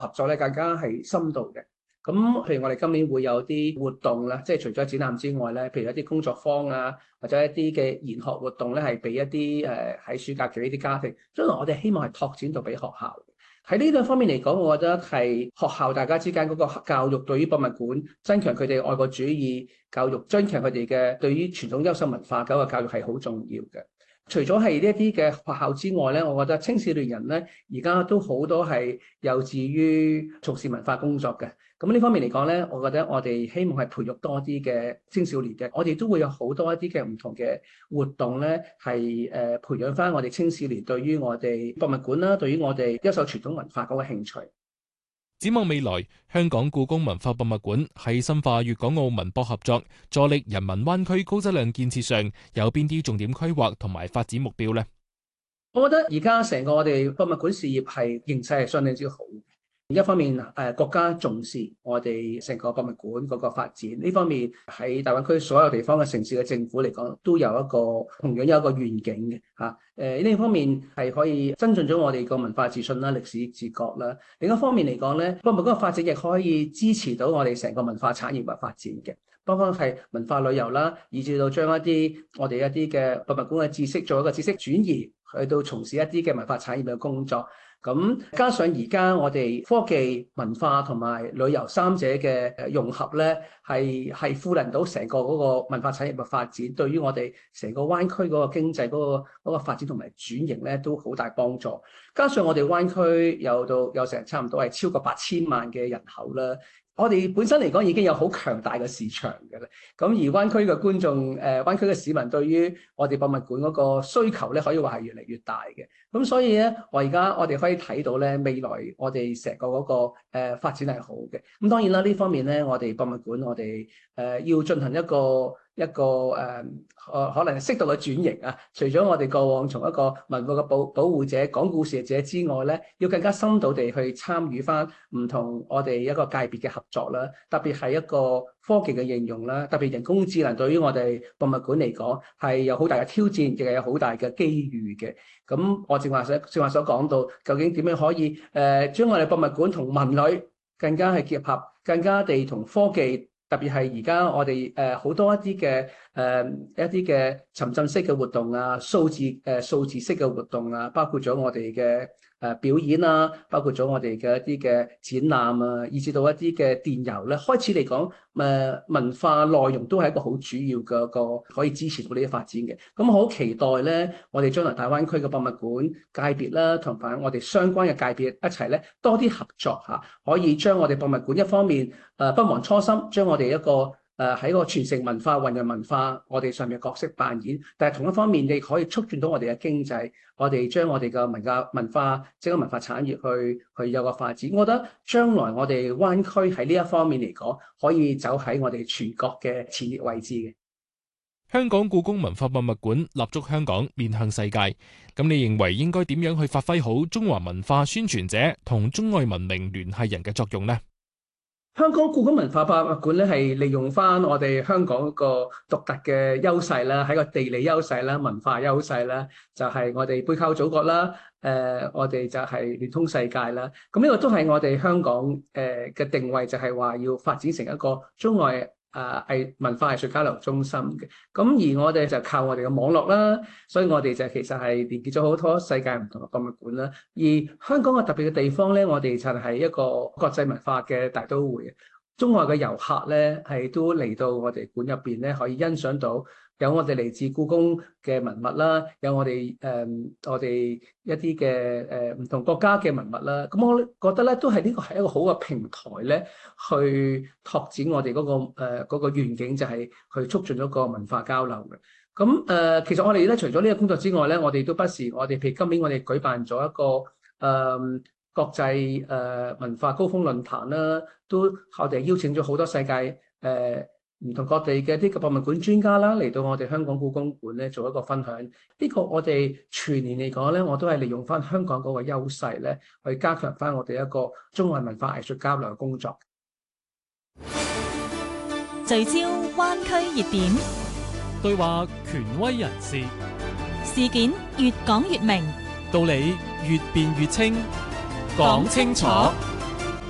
合作咧更加係深度嘅。咁譬如我哋今年會有啲活動啦，即係除咗展覽之外咧，譬如一啲工作坊啊，或者一啲嘅研學活動咧，係俾一啲喺暑假期呢啲家庭。將來我哋希望係拓展到俾學校。喺呢兩方面嚟講，我覺得係學校大家之間嗰個教育對於博物館增強佢哋愛國主義教育，增強佢哋嘅對於傳統優秀文化嗰個教育係好重要嘅。除咗係呢一啲嘅學校之外咧，我覺得青少年人咧而家都好多係有志於從事文化工作嘅。咁呢方面嚟講咧，我覺得我哋希望係培育多啲嘅青少年嘅，我哋都會有好多一啲嘅唔同嘅活動咧，係培養翻我哋青少年對於我哋博物館啦，對於我哋優秀傳統文化嗰個興趣。 展望未來，香港故宮文化博物館喺深化粵港澳文博合作、助力人民灣區高質量建設上，有邊啲重點規劃同埋發展目標呢？ 我覺得而家成個我哋博物館事業係形勢係相當之好。一方面國家重視我哋成個博物館嗰個發展，呢方面喺大灣區所有地方嘅城市嘅政府嚟講，都有一個同樣有一個願景嘅嚇。呢方面係可以增進咗我哋個文化自信啦、歷史自覺啦。另一方面嚟講咧，博物館嘅發展亦可以支持到我哋成個文化產業嘅發展嘅。包括係文化旅遊啦，以至到將一啲我哋一啲嘅博物館嘅知識做一個知識轉移，去到從事一啲嘅文化產業嘅工作。咁加上而家我哋科技、文化同埋旅遊三者嘅融合咧，係賦能到成個嗰個文化產業嘅發展，對於我哋成個灣區嗰個經濟嗰個發展同埋轉型咧，都好大幫助。加上我哋灣區有成差唔多係超過8000萬嘅人口啦。我哋本身嚟講已經有好強大嘅市場嘅啦，咁而灣區嘅觀眾、灣區嘅市民對於我哋博物館嗰個需求咧，可以話係越嚟越大嘅。咁所以咧，我哋可以睇到咧，未來我哋成個嗰個發展係好嘅。咁當然啦，呢方面咧，我哋博物館我哋要進行一個可能係適度嘅轉型啊。除咗我哋過往從一個文化嘅保護者、講故事者之外咧，要更加深度地去參與翻唔同我哋一個界別嘅合作啦。特別係一個科技嘅應用啦，特別人工智能對於我哋博物館嚟講係有好大嘅挑戰，亦係有好大嘅機遇嘅。咁我正話所講到，究竟點樣可以將我哋博物館同文旅更加係結合，更加地同科技。特別係而家我哋好多一啲嘅沉浸式嘅活動啊，數字式嘅活動啊，包括咗我哋嘅表演啊，包括咗我哋嘅一啲嘅展覽啊，以至到一啲嘅電郵咧，開始嚟講文化內容都係一個好主要嘅一個可以支持到呢啲發展嘅。咁我好期待咧，我哋將來大灣區嘅博物館界別啦，同埋我哋相關嘅界別一齊咧多啲合作嚇，可以將我哋博物館一方面不忘初心，將我哋一個喺個傳承文化、弘揚文化，我哋上面嘅角色扮演。但係同一方面，你可以促進到我哋嘅經濟，我哋將我哋嘅文化整個文化產業去有個發展。我覺得將來我哋灣區喺呢一方面嚟講，可以走喺我哋全國嘅前列位置嘅。 香港故宮文化博物館立足香港，面向世界。咁你認為應該點樣去發揮好中華文化宣傳者同中外文明聯繫人嘅作用呢？ 香港故宮文化博物館咧，係利用翻我哋香港嗰個獨特嘅優勢啦，喺個地理優勢啦、文化優勢啦，就係我哋背靠祖國啦，我哋就係聯通世界啦。咁呢個都係我哋香港嘅定位，就係話要發展成一個中外文化藝術交流中心嘅。咁而我哋就靠我哋嘅網絡啦，所以我哋就其實係連結咗好多世界唔同嘅博物館啦。而香港嘅特別嘅地方咧，我哋就係一個國際文化嘅大都會。中外嘅遊客咧係都嚟到我哋館入邊咧，可以欣賞到有我哋嚟自故宮嘅文物啦，有我哋一啲嘅唔同國家嘅文物啦。咁我覺得咧，都係呢個係一個好嘅平台咧，去拓展我哋嗰個願景，就係去促進咗個文化交流嘅。咁其實我哋咧除咗呢個工作之外咧，我哋都不時譬如今年我哋舉辦咗一個國際文化高峰論壇啦，都我哋邀請咗好多世界唔同各地嘅啲博物館專家啦，嚟到我哋香港故宮館咧做一個分享。呢個我哋全年嚟講咧，我都係利用翻香港嗰個優勢咧，去加強翻我哋一個中外文化藝術交流嘅工作。 聚焦灣區熱點， 對話權威人士， 事件越講越明， 道理越辯越清，講清楚。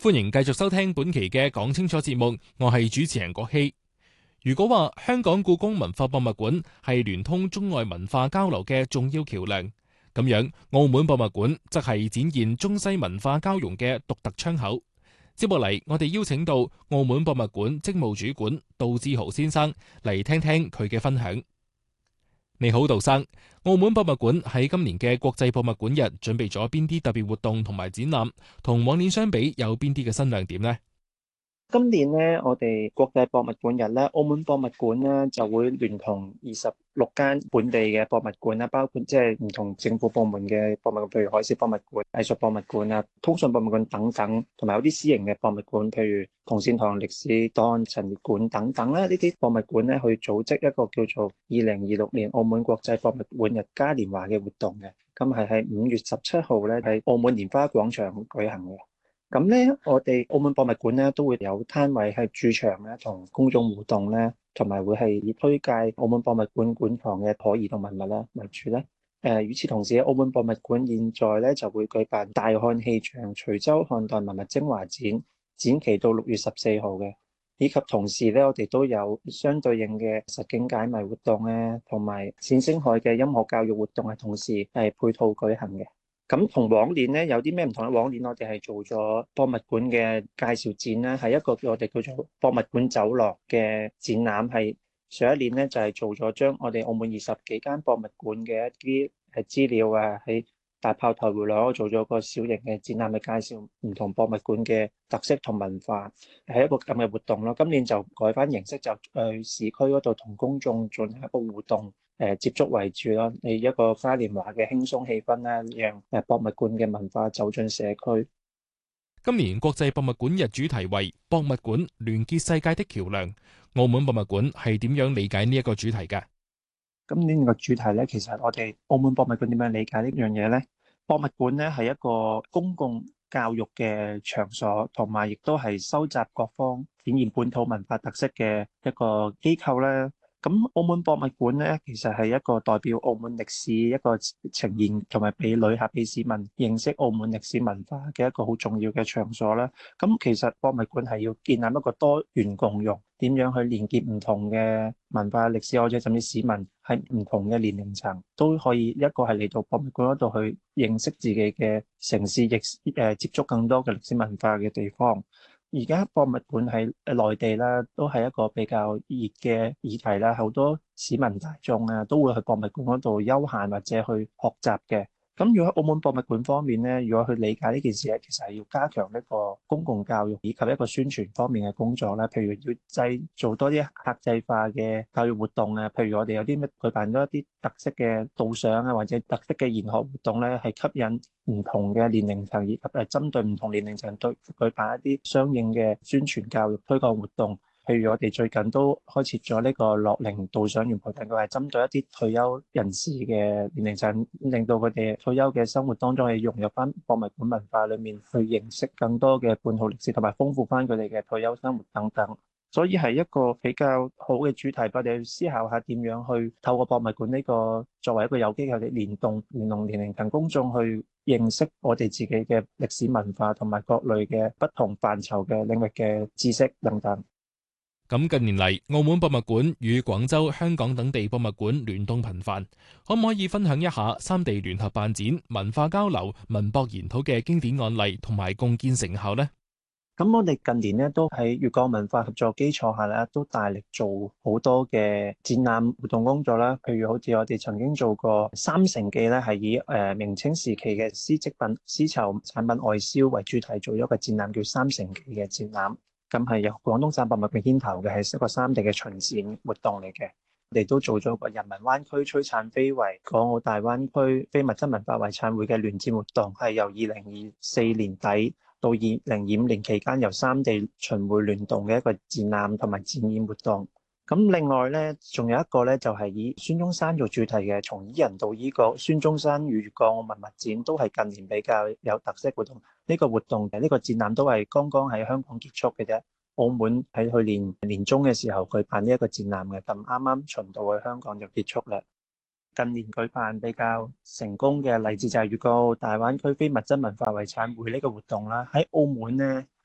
歡迎繼續收聽本期嘅講清楚節目，我係主持人郭希。如果話香港故宮文化博物館係聯通中外文化交流嘅重要橋樑，咁樣澳門博物館則係展現中西文化交融嘅獨特窗口。接落嚟，我哋邀請到澳門博物館職務主管杜志豪先生嚟聽聽佢嘅分享。你好，杜生。澳門博物館喺今年嘅國際博物館日準備咗邊啲特別活動同埋展覽？同往年相比，有邊啲嘅新亮點呢？ 今年咧，我哋國際博物館日咧，澳門博物館咧就會聯同26間本地嘅博物館啦，包括即係唔同政府部門嘅博物館，譬如海事博物館、藝術博物館啊、通訊博物館等等，同埋有啲私營嘅博物館，譬如同善堂歷史檔案陳列館等等咧，呢啲博物館咧去組織一個叫做2026年澳門國際博物館日嘉年華嘅活動嘅，咁係喺5月17號咧喺澳門蓮花廣場舉行嘅。咁咧，我哋澳門博物館咧都會有攤位喺駐場咧，同公眾互動咧，同埋會係以推介澳門博物館館藏嘅可移動文物啦為主咧。與此同時，澳門博物館現在咧就會舉辦大漢氣象徐州漢代文物精華展，展期到6月14號嘅，以及同時咧，我哋都有相對應嘅實景解謎活動咧，同埋冼星海嘅音樂教育活動係同時係配套舉行嘅。咁同往年咧有啲咩唔同咧？往年我哋係做咗博物館嘅介紹展啦，係一個我哋叫做博物館走廊嘅展覽。係上一年咧就係做咗將我哋澳門20幾間博物館嘅一啲資料啊，喺大炮台回廊做咗個小型嘅展覽，嘅介紹唔同博物館嘅特色同文化，係一個咁嘅活動咯。今年就改翻形式，就去市區嗰度同公眾進行一個互動。接觸為主咯，你一個嘉年華嘅輕鬆氣氛啦，讓博物館嘅文化走進社區。 今年國際博物館日主題為博物館聯結世界的橋樑，澳門博物館係點樣理解呢一個主題嘅？ 今年個主題咧，其實我哋澳門博物館點樣理解呢樣嘢咧？博物館咧係一個公共教育嘅場所，同埋亦都係收集各方展現本土文化特色嘅一個機構咧。咁澳門博物館咧，其實係一個代表澳門歷史一個呈現，同埋俾旅客、俾市民認識澳門歷史文化嘅一個好重要嘅場所啦。咁其實博物館係要建立一個多元共融，點樣去連結唔同嘅文化歷史，或者甚至市民喺唔同嘅年齡層都可以一個係嚟到博物館嗰度去認識自己嘅城市，亦接觸更多嘅歷史文化嘅地方。而家博物館喺內地啦，都係一個比較熱嘅議題啦，好多市民大眾啊都會去博物館嗰度休閒或者去學習嘅。咁如果喺澳門博物館方面咧，如果去理解呢件事咧，其實係要加強一個公共教育以及一個宣傳方面嘅工作啦。譬如要做多啲客製化嘅教育活動啊，譬如我哋有啲咩舉辦咗一啲特色嘅導賞啊，或者特色嘅研學活動咧，係吸引唔同嘅年齡層，以及針對唔同年齡層對舉辦一啲相應嘅宣傳教育推廣活動。譬如我哋最近都開設咗呢個樂齡導賞員培訓，佢係針對一啲退休人士嘅年齡層，令到佢哋退休嘅生活當中係融入翻博物館文化裏面，去認識更多嘅本土歷史，同埋豐富翻佢哋嘅退休生活等等。所以係一個比較好嘅主題，我哋思考下點樣去透過博物館呢個作為一個有機構嘅聯動年齡層公眾去認識我哋自己嘅歷史文化，同埋各類嘅不同範疇嘅領域嘅知識等等。 咁近年嚟，澳門博物館與廣州、香港等地博物館聯動頻繁，可唔可以分享一下三地聯合辦展、文化交流、文博研討嘅經典案例同埋共建成效呢？ 咁我哋近年咧都喺粵港文化合作基礎下咧，都大力做好多嘅展覽活動工作啦。譬如好似我哋曾經做過三成記咧，係以明清時期嘅絲織品、絲綢產品外銷為主題，做咗一個展覽叫三成記嘅展覽。咁係由廣東省博物館牽頭嘅，係一個三地嘅巡展活動嚟嘅。我哋都做咗個人民灣區璀璨非遺港澳大灣區非物質文化遺產會嘅聯展活動，係由2024年底到2025年期間，由三地巡迴聯動嘅一個展覽同埋展演活動。咁另外咧，仲有一個咧，就係以孫中山做主題嘅從伊人到伊國孫中山與粵港澳文物展，都係近年比較有特色活動。呢個活動呢個展覽都係剛剛喺香港結束嘅啫。澳門喺去年年中嘅時候舉辦呢一個展覽嘅，咁啱啱巡到去香港就結束啦。近年舉辦比較成功嘅例子就係粵港澳大灣區非物質文化遺產會呢個活動啦。喺澳門咧，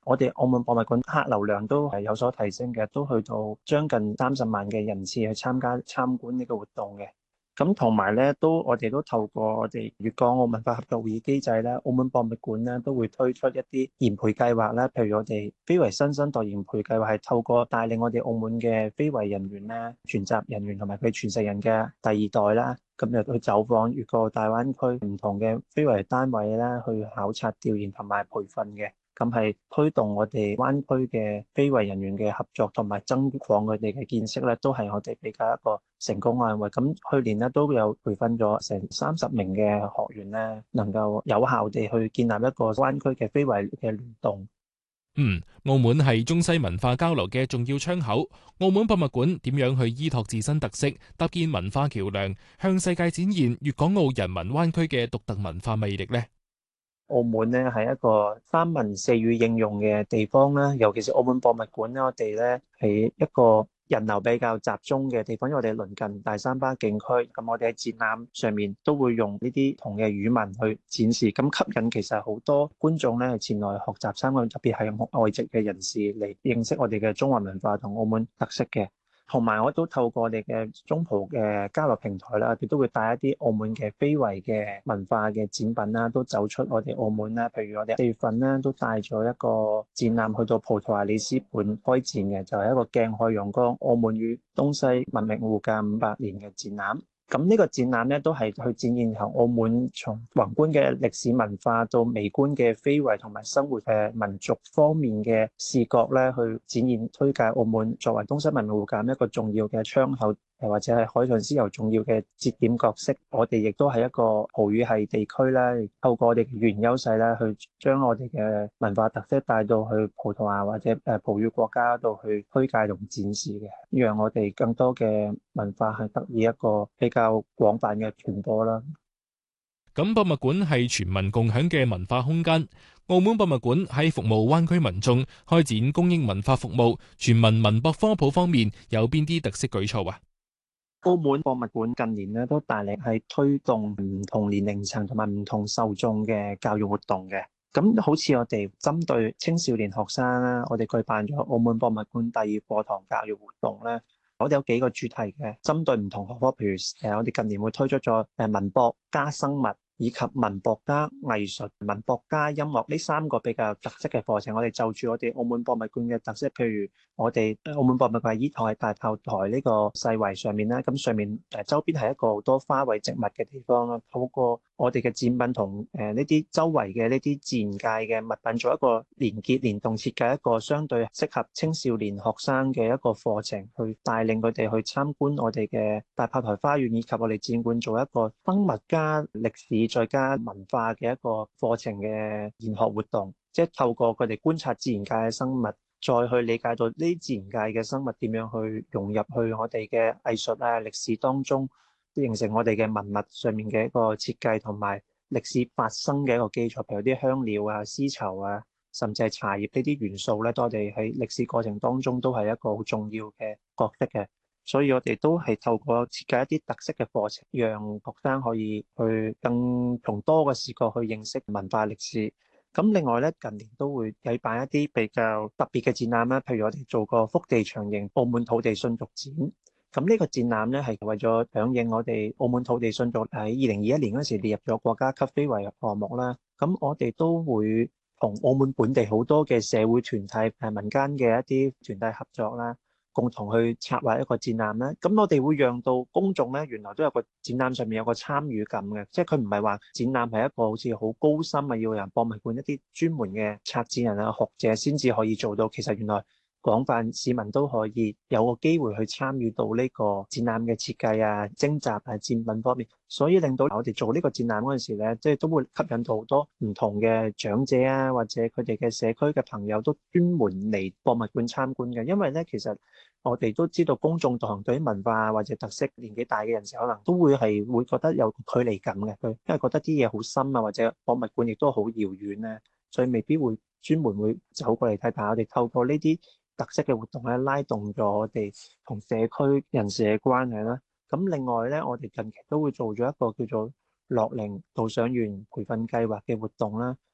我哋澳門博物館客流量都係有所提升嘅，都去到將近30萬嘅人次去參觀呢個活動嘅。咁同埋咧，我哋都透過我哋粵港澳文化合作會議機制咧，澳門博物館咧都會推出一啲研培計劃啦。譬如我哋非遺新生代研培計劃係透過帶領我哋澳門嘅非遺人員咧、傳習人員同埋佢傳承人嘅第二代啦，咁就去走訪粵港澳大灣區唔同嘅非遺單位啦，去考察調研同埋培訓嘅。咁係推動我哋灣區嘅非遺人員嘅合作，同埋增廣佢哋嘅見識咧，都係我哋比較一個成功案例。咁去年咧都有培訓咗成30名嘅學員咧，能夠有效地去建立一個灣區嘅非遺嘅聯動。 澳門係中西文化交流嘅重要窗口。澳門博物館點樣去依託自身特色，搭建文化橋樑，向世界展現粵港澳人民灣區嘅獨特文化魅力呢？ 澳門咧係一個3文4語應用嘅地方啦，尤其是澳門博物館咧，我哋咧係一個人流比較集中嘅地方，因為我哋鄰近大三巴景區，咁我哋喺展覽上面都會用呢啲同嘅語文去展示，咁吸引其實好多觀眾咧前來學習參觀，特別係外籍嘅人士嚟認識我哋嘅中華文化同澳門特色嘅。同埋我都透過我哋嘅中葡嘅交流平台啦，我哋都會帶一啲澳門嘅非遺嘅文化嘅展品啦，都走出我哋澳門啦。譬如我哋4月份咧都帶咗一個展覽去到葡萄牙里斯本開展嘅，就係一個鏡海陽光澳門與東西文明互鑒500年嘅展覽。咁呢個展覽咧，都係去展現由澳門從宏觀嘅歷史文化到微觀嘅非遺同埋生活民族方面嘅視角咧，去展現推介澳門作為東西文明互鑒一個重要嘅窗口，或者係海上絲綢重要嘅節點角色。我哋亦都係一個葡語系地區咧，透過我哋嘅語言優勢咧，去將我哋嘅文化特色帶到去葡萄牙或者葡語國家度去推介同展示嘅，讓我哋更多嘅文化係得以一個比較廣泛嘅傳播啦。 咁博物館係全民共享嘅文化空間。澳門博物館喺服務灣區民眾、開展公益文化服務、全民文博科普方面有邊啲特色舉措啊？ 澳門博物館近年咧都大力係推動唔同年齡層同埋唔同受眾嘅教育活動嘅。咁好似我哋針對青少年學生啦，我哋舉辦咗澳門博物館第2課堂教育活動咧。我哋有幾個主題嘅，針對唔同學科，譬如我哋近年會推出咗文博加生物，以及文博加藝術、文博加音樂呢3個比較特色嘅課程。我哋就住我哋澳門博物館嘅特色，譬如我哋澳門博物館依託喺大炮台呢個世圍上面啦，咁上面周邊係一個好多花卉植物嘅地方啦。透過我哋嘅展品同呢啲周圍嘅呢啲自然界嘅物品做一個連結、聯動設計一個相對適合青少年學生嘅一個課程，去帶領佢哋去參觀我哋嘅大炮台花園，以及我哋展館做一個生物加歷史再加文化嘅一個課程嘅研學活動，即係透過佢哋觀察自然界嘅生物，再去理解到呢啲自然界嘅生物點樣去融入去我哋嘅藝術啊、歷史當中，形成我哋嘅文物上面嘅一個設計同埋歷史發生嘅一個基礎，譬如啲香料啊、絲綢啊，甚至係茶葉呢啲元素咧，我哋喺歷史過程當中都係一個好重要嘅角色嘅。所以我哋都係透過設計一啲特色嘅課程，讓學生可以去更從多個視角去認識文化歷史。咁另外咧，近年都會舉辦一啲比較特別嘅展覽啦，譬如我哋做過福地長迎澳門土地信俗展。咁呢個展覽咧係為咗響應我哋澳門土地信俗喺2021年嗰時列入咗國家級非遺項目啦。咁我哋都會同澳門本地好多嘅社會團體、民間嘅一啲團體合作啦，共同去策劃一個展覽咧。咁我哋會讓到公眾咧，原來都有個展覽上面有個參與感嘅，即係佢唔係話展覽係一個好似好高深啊，要人博物館一啲專門嘅策展人啊、學者先至可以做到。其實原來廣泛市民都可以有個機會去參與到呢個展覽嘅設計啊、徵集啊、展品方面，所以令到我哋做呢個展覽嗰陣時咧，即係都會吸引到好多唔同嘅長者啊，或者佢哋嘅社區嘅朋友都專門嚟博物館參觀嘅。因為咧，其實我哋都知道公眾對於文化或者特色年紀大嘅人士，可能都會覺得有距離感嘅，佢因為覺得啲嘢好深啊，或者博物館亦都好遙遠咧，所以未必會專門會走過嚟睇。但係我哋透過呢啲特色嘅活動咧，拉動咗我哋同社區人士嘅關係啦。咁另外咧，我哋近期都會做咗一個叫做樂齡導賞員培訓計劃嘅活動啦。